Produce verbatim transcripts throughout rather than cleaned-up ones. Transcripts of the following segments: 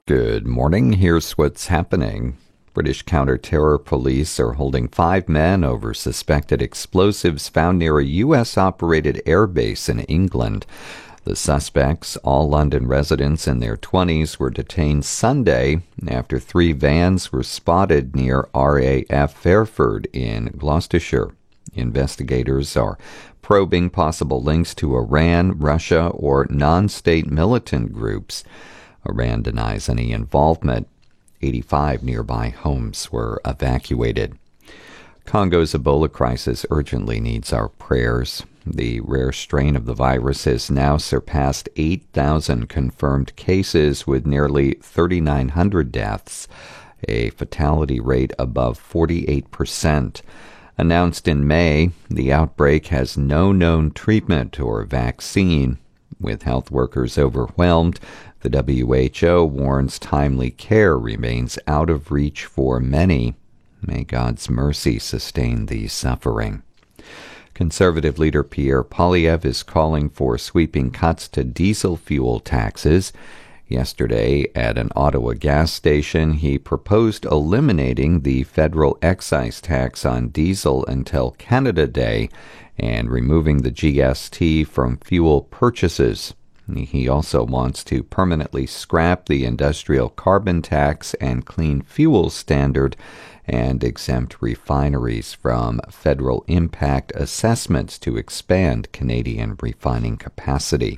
Good morning. Here's what's happening. British counter-terror police are holding five men over suspected explosives found near a U S-operated airbase in England. The suspects, all London residents in their twenties, were detained Sunday after three vans were spotted near R A F Fairford in Gloucestershire. Investigators are probing possible links to Iran, Russia, or non-state militant groups. Iran denies any involvement. eighty-five nearby homes were evacuated. Congo's Ebola crisis urgently needs our prayers. The rare strain of the virus has now surpassed eight thousand confirmed cases with nearly three thousand nine hundred deaths, a fatality rate above forty-eight percent. Announced in May, the outbreak has no known treatment or vaccine. With health workers overwhelmed, the W H O warns timely care remains out of reach for many. May God's mercy sustain the suffering. Conservative leader Pierre Poilievre is calling for sweeping cuts to diesel fuel taxes. Yesterday, at an Ottawa gas station, he proposed eliminating the federal excise tax on diesel until Canada Day and removing the G S T from fuel purchases. He also wants to permanently scrap the industrial carbon tax and clean fuel standard and exempt refineries from federal impact assessments to expand Canadian refining capacity.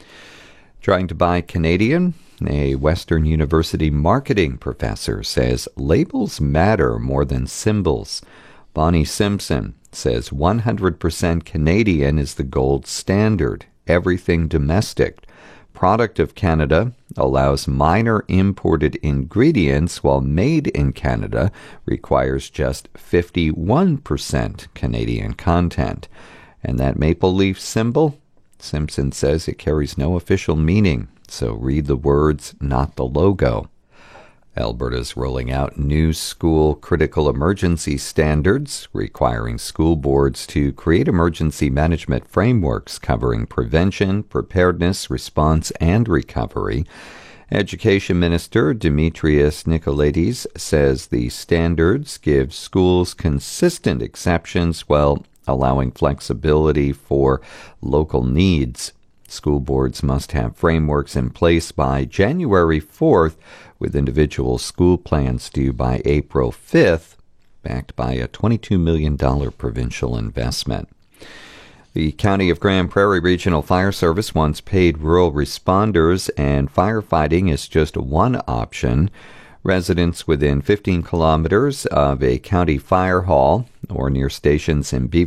Trying to buy Canadian? A Western University marketing professor says labels matter more than symbols. Bonnie Simpson says one hundred percent Canadian is the gold standard. Everything domestic. Product of Canada allows minor imported ingredients, while made in Canada requires just fifty-one percent Canadian content. And that maple leaf symbol? Simpson says it carries no official meaning, so read the words, not the logo. Alberta's rolling out new school critical emergency standards, requiring school boards to create emergency management frameworks covering prevention, preparedness, response, and recovery. Education Minister Demetrios Nicolaides says the standards give schools consistent exceptions while allowing flexibility for local needs. School boards must have frameworks in place by January fourth, with individual school plans due by April fifth, backed by a twenty-two million dollars provincial investment. The County of Grand Prairie Regional Fire Service wants paid rural responders, and firefighting is just one option. Residents within fifteen kilometers of a county fire hall or near stations in Beaver